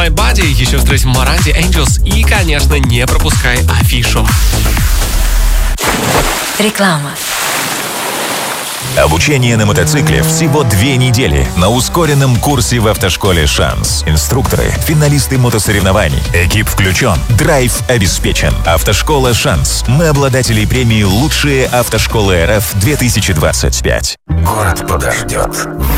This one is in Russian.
My Body. Еще встретим Моранди, Angels и, конечно, не пропускай афишу. Реклама. Обучение на мотоцикле всего 2 недели на ускоренном курсе в автошколе «Шанс». Инструкторы, финалисты мотосоревнований. Экип включен. Драйв обеспечен. Автошкола «Шанс». Мы обладатели премии «Лучшие автошколы РФ-2025». Город подождет.